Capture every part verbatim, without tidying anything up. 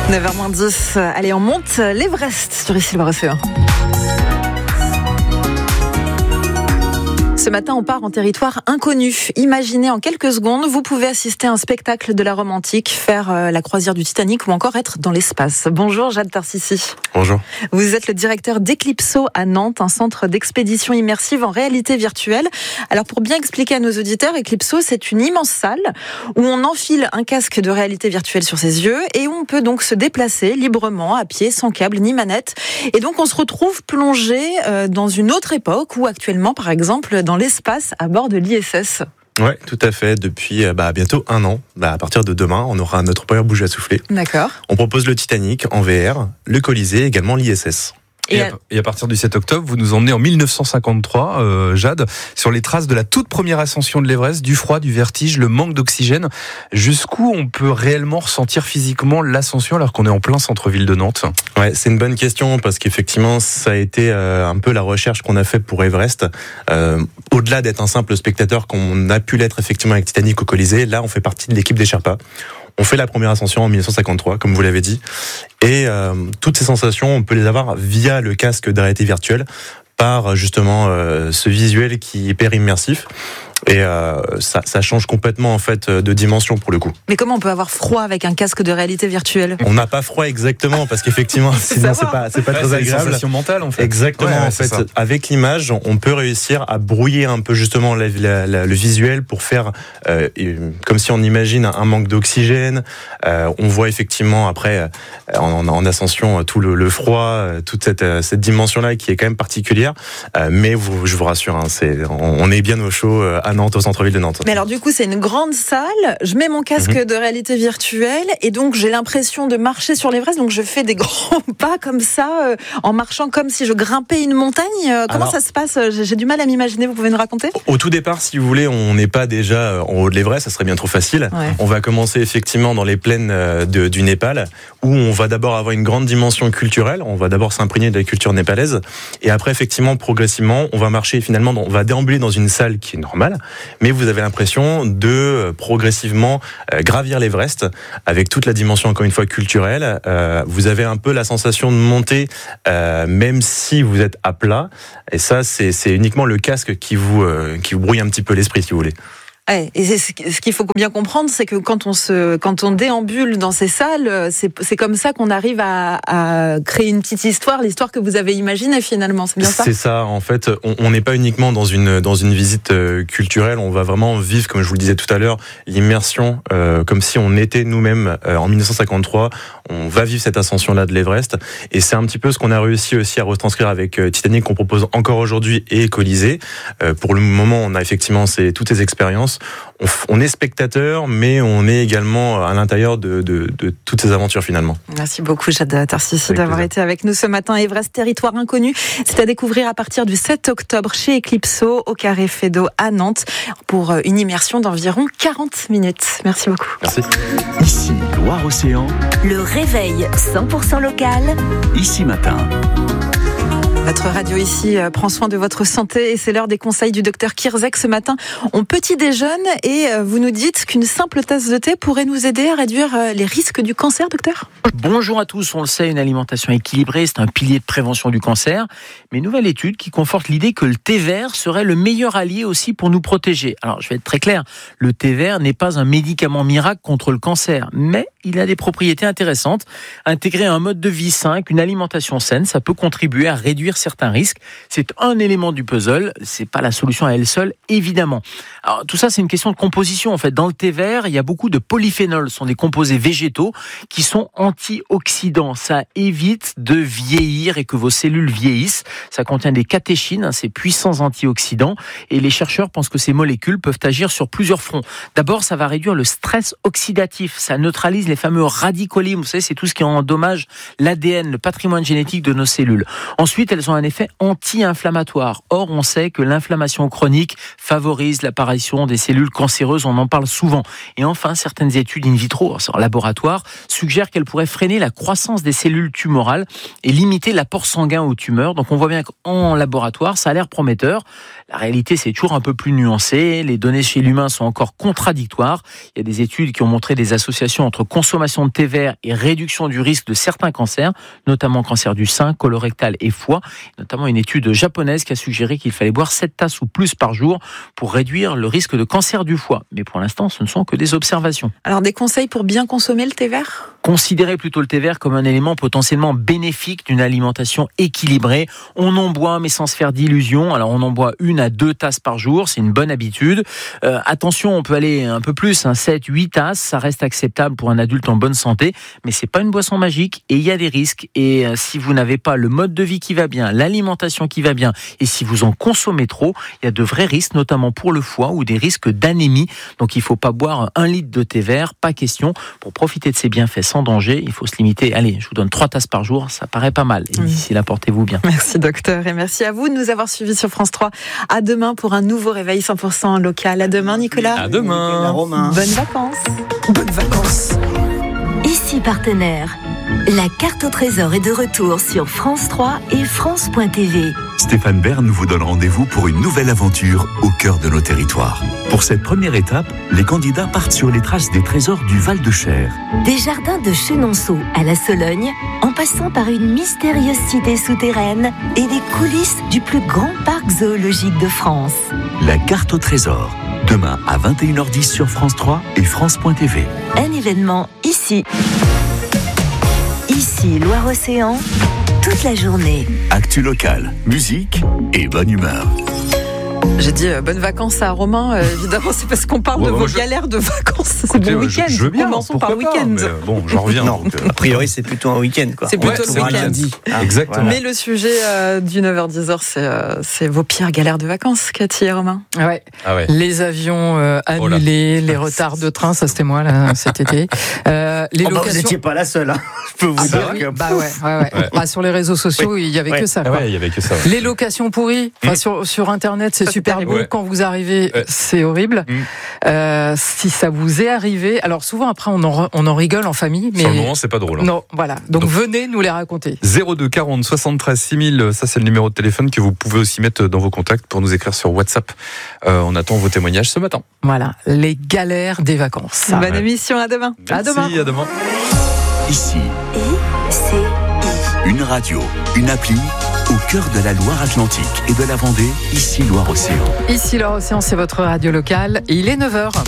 neuf heures moins dix, allez, on monte l'Everest sur Ici le Océan. Ce matin, on part en territoire inconnu. Imaginez en quelques secondes, vous pouvez assister à un spectacle de la Rome antique, faire euh, la croisière du Titanic ou encore être dans l'espace. Bonjour Jade Tarcissi. Bonjour. Vous êtes le directeur d'Eclipso à Nantes, un centre d'expédition immersive en réalité virtuelle. Alors pour bien expliquer à nos auditeurs, Eclipso, c'est une immense salle où on enfile un casque de réalité virtuelle sur ses yeux et où on peut donc se déplacer librement, à pied, sans câble ni manette. Et donc on se retrouve plongé euh, dans une autre époque où actuellement, par exemple, dans l'espace à bord de l'I S S. Oui, tout à fait. Depuis bah, bientôt un an, bah, à partir de demain, on aura notre première bougie à souffler. D'accord. On propose le Titanic en V R, le Colisée, également l'I S S. Et à, et à partir du sept octobre, vous nous emmenez en mille neuf cent cinquante-trois, euh, Jade, sur les traces de la toute première ascension de l'Everest, du froid, du vertige, le manque d'oxygène. Jusqu'où on peut réellement ressentir physiquement l'ascension alors qu'on est en plein centre-ville de Nantes ? Ouais, c'est une bonne question parce qu'effectivement, ça a été euh, un peu la recherche qu'on a fait pour Everest. Euh, au-delà d'être un simple spectateur qu'on a pu l'être effectivement avec Titanic au Colisée, là, on fait partie de l'équipe des Sherpas. On fait la première ascension en mille neuf cent cinquante-trois, comme vous l'avez dit. Et euh, toutes ces sensations, on peut les avoir via le casque de réalité virtuelle, par justement euh, ce visuel qui est hyper immersif. Et euh, ça, ça change complètement en fait de dimension pour le coup. Mais comment on peut avoir froid avec un casque de réalité virtuelle ? On n'a pas froid exactement parce qu'effectivement sinon c'est pas c'est pas ouais, très c'est agréable. Une sensation mentale en fait. Exactement ouais, ouais, en fait ça. Avec l'image on peut réussir à brouiller un peu justement la, la, la, le visuel pour faire euh, comme si on imagine un manque d'oxygène. Euh, on voit effectivement après en, en ascension tout le, le froid, toute cette, cette dimension là qui est quand même particulière. Euh, mais vous, je vous rassure, hein, c'est on, on est bien au chaud à Nantes, au centre-ville de Nantes. Mais alors du coup, c'est une grande salle, je mets mon casque mmh. de réalité virtuelle et donc j'ai l'impression de marcher sur l'Everest, donc je fais des grands pas comme ça, euh, en marchant comme si je grimpais une montagne. Euh, comment alors, ça se passe ? j'ai, j'ai du mal à m'imaginer, vous pouvez nous raconter ? Au tout départ, si vous voulez, on n'est pas déjà en haut de l'Everest, ça serait bien trop facile. Ouais. On va commencer effectivement dans les plaines de, du Népal, où on va d'abord avoir une grande dimension culturelle, on va d'abord s'imprégner de la culture népalaise, et après effectivement, progressivement, on va marcher finalement, on va déambuler dans une salle qui est normale, mais vous avez l'impression de progressivement euh, gravir l'Everest avec toute la dimension encore une fois culturelle. Euh, vous avez un peu la sensation de monter, euh, même si vous êtes à plat. Et ça, c'est, c'est uniquement le casque qui vous euh, qui vous brouille un petit peu l'esprit, si vous voulez. Ouais, et c'est, ce qu'il faut bien comprendre, c'est que quand on se, quand on déambule dans ces salles, c'est, c'est comme ça qu'on arrive à, à créer une petite histoire, l'histoire que vous avez imaginée finalement, c'est bien ça ? C'est ça, en fait, on n'est pas uniquement dans une dans une visite culturelle, on va vraiment vivre, comme je vous le disais tout à l'heure, l'immersion, euh, comme si on était nous-mêmes euh, en mille neuf cent cinquante-trois. On va vivre cette ascension-là de l'Everest, et c'est un petit peu ce qu'on a réussi aussi à retranscrire avec Titanic, qu'on propose encore aujourd'hui, et Colisée. Euh, pour le moment, on a effectivement c'est toutes ces expériences. On, on est spectateur, mais on est également à l'intérieur de, de, de toutes ces aventures finalement. Merci beaucoup Jade Tarcissi d'avoir été avec nous ce matin. Everest, territoire inconnu, c'est à découvrir à partir du sept octobre chez Eclipso au Carré Feydeau à Nantes pour une immersion d'environ quarante minutes. Merci beaucoup. Merci. Ici Loire-Océan. Le réveil cent pour cent local. Ici Matin. Votre radio ici prend soin de votre santé et c'est l'heure des conseils du docteur Kirzek. Ce matin, on petit déjeune et vous nous dites qu'une simple tasse de thé pourrait nous aider à réduire les risques du cancer, docteur ? Bonjour à tous, on le sait, une alimentation équilibrée, c'est un pilier de prévention du cancer. Mais une nouvelle étude qui conforte l'idée que le thé vert serait le meilleur allié aussi pour nous protéger. Alors, je vais être très clair, le thé vert n'est pas un médicament miracle contre le cancer, mais il a des propriétés intéressantes. Intégrer un mode de vie sain, une alimentation saine, ça peut contribuer à réduire certains risques. C'est un élément du puzzle, c'est pas la solution à elle seule, évidemment. Alors, tout ça, c'est une question de composition. En fait, dans le thé vert, il y a beaucoup de polyphénols, ce sont des composés végétaux qui sont antioxydants. Ça évite de vieillir et que vos cellules vieillissent. Ça contient des catéchines, hein, ces puissants antioxydants, et les chercheurs pensent que ces molécules peuvent agir sur plusieurs fronts. D'abord, ça va réduire le stress oxydatif, ça neutralise les fameux radicaux libres. Vous savez, c'est tout ce qui endommage l'A D N, le patrimoine génétique de nos cellules. Ensuite, elles ont un effet anti-inflammatoire. Or, on sait que l'inflammation chronique favorise l'apparition des cellules cancéreuses, on en parle souvent. Et enfin, certaines études in vitro, en laboratoire, suggèrent qu'elles pourraient freiner la croissance des cellules tumorales et limiter l'apport sanguin aux tumeurs. Donc on voit bien qu'en laboratoire, ça a l'air prometteur. La réalité, c'est toujours un peu plus nuancé. Les données chez l'humain sont encore contradictoires. Il y a des études qui ont montré des associations entre consommation consommation de thé vert et réduction du risque de certains cancers, notamment cancer du sein, colorectal et foie. Notamment une étude japonaise qui a suggéré qu'il fallait boire sept tasses ou plus par jour pour réduire le risque de cancer du foie. Mais pour l'instant, ce ne sont que des observations. Alors, des conseils pour bien consommer le thé vert ? Considérez plutôt le thé vert comme un élément potentiellement bénéfique d'une alimentation équilibrée. On en boit, mais sans se faire d'illusions. Alors, on en boit une à deux tasses par jour. C'est une bonne habitude. Euh, attention, on peut aller un peu plus, hein, sept, huit tasses. Ça reste acceptable pour un adulte en bonne santé. Mais c'est pas une boisson magique et il y a des risques. Et euh, si vous n'avez pas le mode de vie qui va bien, l'alimentation qui va bien, et si vous en consommez trop, il y a de vrais risques, notamment pour le foie ou des risques d'anémie. Donc, il faut pas boire un litre de thé vert. Pas question. Pour profiter de ses bienfaits sans danger, il faut se limiter. Allez, je vous donne trois tasses par jour, ça paraît pas mal. Et d'ici là, portez-vous bien. Merci docteur et merci à vous de nous avoir suivis sur France trois. À demain pour un nouveau réveil cent pour cent local. À demain Nicolas. À demain. Bonnes vacances. Bonnes vacances. Ici partenaire. La carte au trésor est de retour sur France trois et France point T V. Stéphane Bern vous donne rendez-vous pour une nouvelle aventure au cœur de nos territoires. Pour cette première étape, les candidats partent sur les traces des trésors du Val-de-Cher. Des jardins de Chenonceau à la Sologne, en passant par une mystérieuse cité souterraine et des coulisses du plus grand parc zoologique de France. La carte au trésor, demain à vingt et une heures dix sur France trois et France point T V. Un événement ici. Ici, Loire-Océan, toute la journée. Actu locale, musique et bonne humeur. J'ai dit euh, bonnes vacances à Romain, euh, évidemment, c'est parce qu'on parle Ouais, de bah, vos je... galères de vacances. C'est Écoutez, bon je- week-end. je veux bien, Commençons par le pourquoi pas, week-end. mais, euh, bon, j'en reviens. Non, donc, euh, a priori, c'est plutôt un week-end, quoi. C'est plutôt ouais, le c'est un week-end. lundi. Ah, Exactement. Mais le sujet euh, du neuf heures dix, c'est, euh, c'est vos pires galères de vacances, Cathy et Romain. Ouais. Ah ouais. Les avions euh, Oh là. annulés, les retards de train, ça c'était moi là cet été. Euh, les Oh, bah, vous locations. n'étiez pas la seule, hein. Je peux vous Ah, dire bah, oui. que... Bah ouais, ouais, ouais. Ouais. Bah, sur les réseaux sociaux, il y avait Ouais. que ça. Ah Quoi. ouais, il y avait que ça. ouais. Les locations pourries. Enfin, Mmh. sur, sur Internet, c'est Ça, c'est super terrible. beau. Ouais. Quand vous arrivez, Ouais. c'est horrible. Mmh. Euh, si ça vous est arrivé, alors souvent après on en, on en rigole en famille, mais Sur le moment, c'est pas drôle. hein. non, voilà. Donc, Donc- venez nous les raconter. zéro deux quarante soixante-treize six mille, ça c'est le numéro de téléphone que vous pouvez aussi mettre dans vos contacts pour nous écrire sur WhatsApp. Euh, on attend vos témoignages ce matin. Voilà, les galères des vacances. Bonne ouais. émission, à demain. À demain. Merci, à demain. Ici, I C I. une radio, une appli au cœur de la Loire-Atlantique et de la Vendée, ici Loire-Océan. Ici l'Océan, c'est votre radio locale. Et il est neuf heures.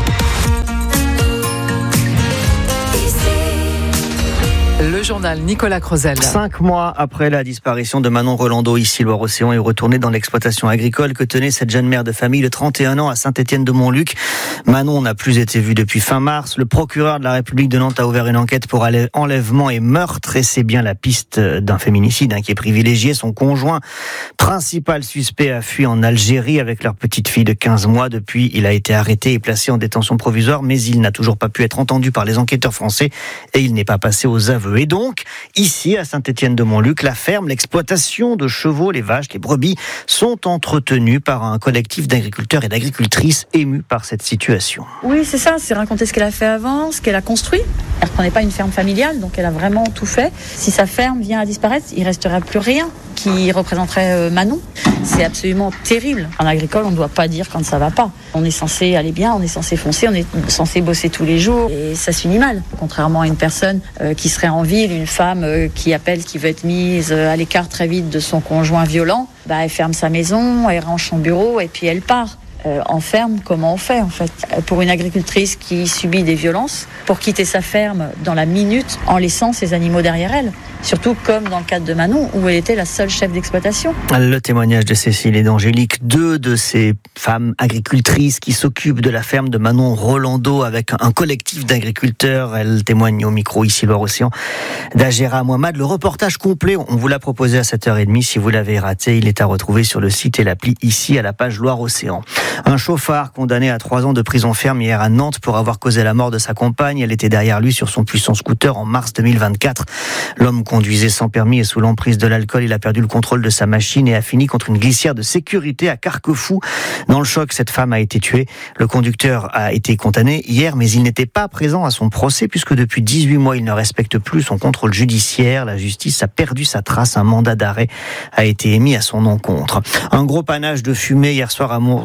Le journal Nicolas Crozel. Cinq mois après la disparition de Manon Rolando, ici Loire-Océan est retournée dans l'exploitation agricole que tenait cette jeune mère de famille de trente et un ans à Saint-Étienne-de-Montluc. Manon n'a plus été vue depuis fin mars. Le procureur de la République de Nantes a ouvert une enquête pour enlèvement et meurtre et c'est bien la piste d'un féminicide hein, qui est privilégiée. Son conjoint principal suspect a fui en Algérie avec leur petite fille de quinze mois. Depuis, il a été arrêté et placé en détention provisoire, mais il n'a toujours pas pu être entendu par les enquêteurs français et il n'est pas passé aux aveux. Et donc, ici, à Saint-Étienne-de-Montluc, la ferme, l'exploitation de chevaux, les vaches, les brebis sont entretenues par un collectif d'agriculteurs et d'agricultrices émus par cette situation. Oui, c'est ça, c'est raconter ce qu'elle a fait avant, ce qu'elle a construit. Elle ne prenait pas une ferme familiale, donc elle a vraiment tout fait. Si sa ferme vient à disparaître, il ne restera plus rien qui représenterait Manon. C'est absolument terrible. En agricole, on ne doit pas dire quand ça ne va pas. On est censé aller bien, on est censé foncer, on est censé bosser tous les jours et ça se finit mal. Contrairement à une personne euh, qui serait en ville, une femme euh, qui appelle, qui veut être mise à l'écart très vite de son conjoint violent, bah, elle ferme sa maison, elle range son bureau et puis elle part. Euh, en ferme, comment on fait en fait ? Pour une agricultrice qui subit des violences, pour quitter sa ferme dans la minute en laissant ses animaux derrière elle. Surtout comme dans le cadre de Manon, où elle était la seule chef d'exploitation. Le témoignage de Cécile et d'Angélique, deux de ces femmes agricultrices qui s'occupent de la ferme de Manon Rolando avec un collectif d'agriculteurs. Elles témoignent au micro ici Loire-Océan d'Agera Mohamed. Le reportage complet, on vous l'a proposé à sept heures trente. Si vous l'avez raté, il est à retrouver sur le site et l'appli ici à la page Loire-Océan. Un chauffard condamné à trois ans de prison ferme hier à Nantes pour avoir causé la mort de sa compagne. Elle était derrière lui sur son puissant scooter en mars deux mille vingt-quatre. L'homme conduisait sans permis et sous l'emprise de l'alcool. Il a perdu le contrôle de sa machine et a fini contre une glissière de sécurité à Carquefou. Dans le choc, cette femme a été tuée. Le conducteur a été condamné hier, mais il n'était pas présent à son procès puisque depuis dix-huit mois, il ne respecte plus son contrôle judiciaire. La justice a perdu sa trace. Un mandat d'arrêt a été émis à son encontre. Un gros panache de fumée hier soir à Montoire de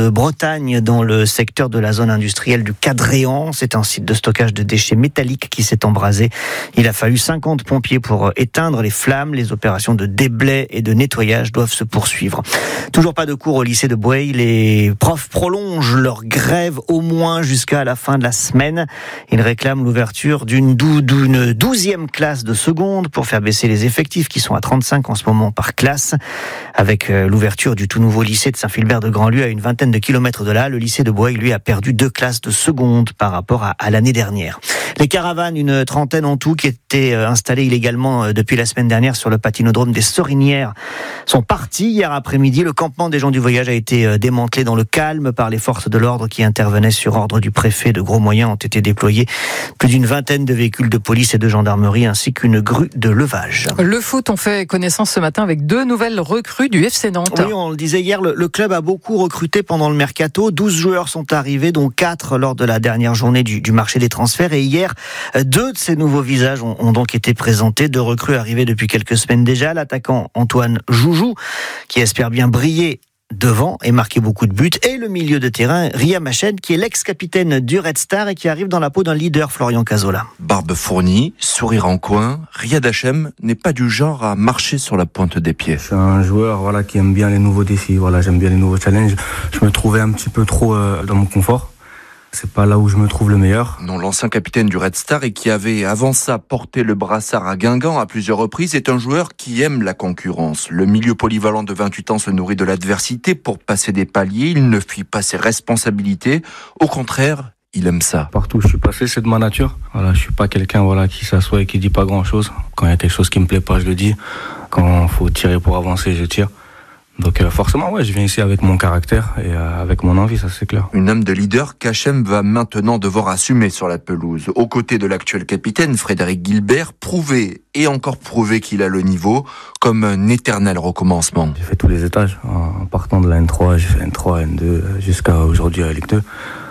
Bretagne, dans le secteur de la zone industrielle du Cadréan. C'est un site de stockage de déchets métalliques qui s'est embrasé. Il a fallu cinquante pompiers pour éteindre les flammes. Les opérations de déblai et de nettoyage doivent se poursuivre. Toujours pas de cours au lycée de Boueil. Les profs prolongent leur grève au moins jusqu'à la fin de la semaine. Ils réclament l'ouverture d'une, dou- d'une douzième classe de seconde pour faire baisser les effectifs qui sont à trente-cinq en ce moment par classe. Avec l'ouverture du tout nouveau lycée de Saint-Philbert-de-Grandlieu à une vingtaine de kilomètres de là, le lycée de Boueil, lui, a perdu deux classes de seconde par rapport à, à l'année dernière. Les caravanes, une trentaine en tout, qui étaient installées illégalement depuis la semaine dernière sur le patinodrome des Sorinières, sont parties hier après-midi. Le campement des gens du voyage a été démantelé dans le calme par les forces de l'ordre qui intervenaient sur ordre du préfet. De gros moyens ont été déployés. Plus d'une vingtaine de véhicules de police et de gendarmerie ainsi qu'une grue de levage. Le foot, on fait connaissance ce matin avec deux nouvelles recrues du F C Nantes. Oui, on le disait hier, le, le club a beaucoup recruté pendant le mercato. douze joueurs sont arrivés, dont quatre lors de la dernière journée du, du marché des transferts. Et hier, deux de ces nouveaux visages ont, ont donc été présentés. Deux recrues arrivées depuis quelques semaines déjà. L'attaquant Antoine Joujou, qui espère bien briller devant et marquer beaucoup de buts, et le milieu de terrain Riyad Mahrez, qui est l'ex-capitaine du Red Star et qui arrive dans la peau d'un leader, Florian Cazorla. Barbe fournie, sourire en coin, Riyad Mahrez n'est pas du genre à marcher sur la pointe des pieds. Je suis un joueur voilà, qui aime bien les nouveaux défis, voilà, j'aime bien les nouveaux challenges. Je me trouvais un petit peu trop euh, dans mon confort. C'est pas là où je me trouve le meilleur. Non, l'ancien capitaine du Red Star et qui avait avant ça porté le brassard à Guingamp à plusieurs reprises est un joueur qui aime la concurrence. Le milieu polyvalent de vingt-huit ans se nourrit de l'adversité pour passer des paliers. Il ne fuit pas ses responsabilités. Au contraire, il aime ça. Partout où je suis passé, c'est de ma nature. Voilà, je suis pas quelqu'un voilà, qui s'assoit et qui dit pas grand chose. Quand il y a quelque chose qui me plaît pas, je le dis. Quand il faut tirer pour avancer, je tire. Donc euh, forcément, ouais, je viens ici avec mon caractère et euh, avec mon envie, ça c'est clair. Une âme de leader qu'Hachem va maintenant devoir assumer sur la pelouse. Aux côtés de l'actuel capitaine, Frédéric Guilbert, prouver et encore prouver qu'il a le niveau, comme un éternel recommencement. J'ai fait tous les étages. En partant de la N trois, j'ai fait N trois, N deux, jusqu'à aujourd'hui à la Ligue deux.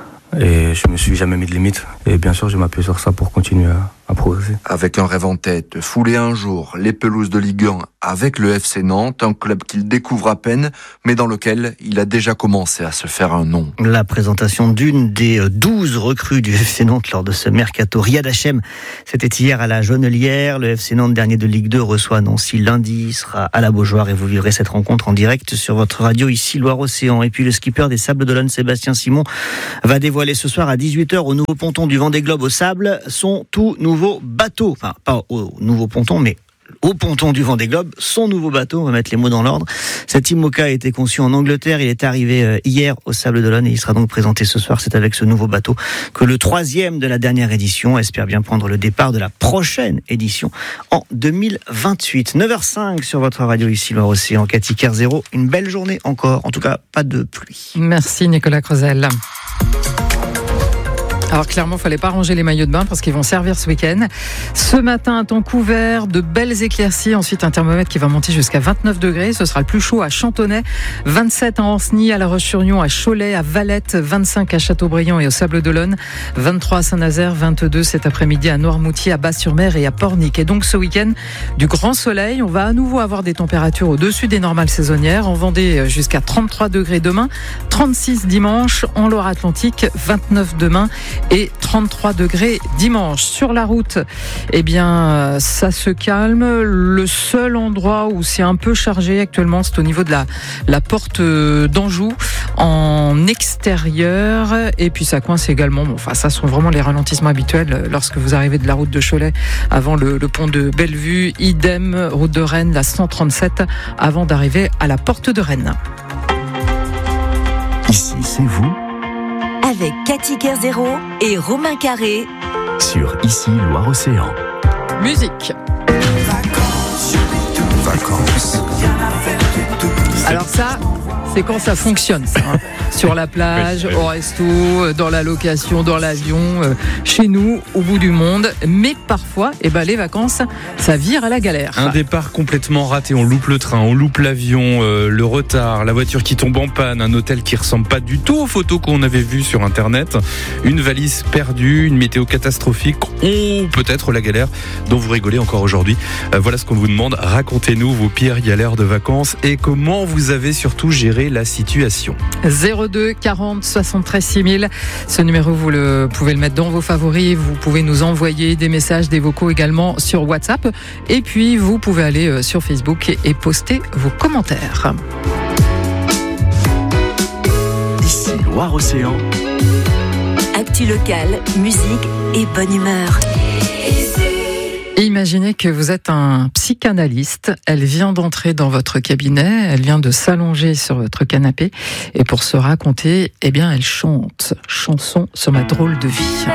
Et je me suis jamais mis de limite. Et bien sûr, je m'appuie sur ça pour continuer à, à progresser. Avec un rêve en tête, fouler un jour les pelouses de Ligue un avec le F C Nantes, un club qu'il découvre à peine, mais dans lequel il a déjà commencé à se faire un nom. La présentation d'une des douze recrues du F C Nantes lors de ce mercato. Riyad Mahrez, c'était hier à la Jonelière. Le F C Nantes, dernier de Ligue deux, reçoit Nancy lundi. Il sera à la Beaujoire et vous vivrez cette rencontre en direct sur votre radio ici, Loire-Océan. Et puis le skipper des Sables d'Olonne, Sébastien Simon, va dévoiler ce soir à dix-huit heures au nouveau ponton du Vendée Globe au Sable son tout nouveau bateau. Enfin, pas au nouveau ponton, mais au ponton du Vendée Globe, son nouveau bateau, on va mettre les mots dans l'ordre. Cet IMOCA a été conçu en Angleterre, il est arrivé hier au Sable d'Olonne et il sera donc présenté ce soir. C'est avec ce nouveau bateau que le troisième de la dernière édition espère bien prendre le départ de la prochaine édition en deux mille vingt-huit. neuf heures cinq sur votre radio ici, Loire-Océan. Cathy Kerzero, une belle journée encore, en tout cas pas de pluie. Merci Nicolas Creusel. Alors clairement, il ne fallait pas ranger les maillots de bain parce qu'ils vont servir ce week-end. Ce matin, un temps couvert, de belles éclaircies. Ensuite, un thermomètre qui va monter jusqu'à vingt-neuf degrés. Ce sera le plus chaud à Chantonnay, vingt-sept à Ancenis, à La Roche-sur-Yon, à Cholet, à Valette, vingt-cinq à Châteaubriand et au Sable d'Olonne, vingt-trois à Saint-Nazaire, vingt-deux cet après-midi à Noirmoutier, à Bas-sur-Mer et à Pornic. Et donc ce week-end, du grand soleil. On va à nouveau avoir des températures au-dessus des normales saisonnières. En Vendée, jusqu'à trente-trois degrés demain, trente-six dimanche. En Loire-Atlantique, vingt-neuf demain et trente-trois degrés dimanche. Sur la route, eh bien, ça se calme. Le seul endroit où c'est un peu chargé actuellement, c'est au niveau de la, la porte d'Anjou, en extérieur. Et puis ça coince également. Bon, enfin, ça sont vraiment les ralentissements habituels lorsque vous arrivez de la route de Cholet avant le, le pont de Bellevue. Idem, route de Rennes, la cent trente-sept, avant d'arriver à la porte de Rennes. Ici, c'est vous. Avec Cathy Kerzero et Romain Carré. Sur Ici, Loire-Océan. Musique. Vacances. Vacances. Alors ça, c'est quand ça fonctionne, ça, hein. Sur la plage, au resto, dans la location, dans l'avion, euh, chez nous, au bout du monde. Mais parfois, eh ben, les vacances, ça vire à la galère. Un départ complètement raté, on loupe le train, on loupe l'avion, euh, le retard, la voiture qui tombe en panne, un hôtel qui ressemble pas du tout aux photos qu'on avait vues sur Internet, une valise perdue, une météo catastrophique, ou peut-être la galère dont vous rigolez encore aujourd'hui. Euh, voilà ce qu'on vous demande. Racontez-nous vos pires galères de vacances et comment vous avez surtout géré la situation. zéro zéro deux quarante soixante-treize six mille. Ce numéro, vous le pouvez le mettre dans vos favoris. Vous pouvez nous envoyer des messages, des vocaux également sur WhatsApp. Et puis, vous pouvez aller sur Facebook et poster vos commentaires. Ici Loire-Océan. Actu locale, musique et bonne humeur. Imaginez que vous êtes un psychanalyste, elle vient d'entrer dans votre cabinet, elle vient de s'allonger sur votre canapé et pour se raconter, eh bien elle chante, chanson sur ma drôle de vie.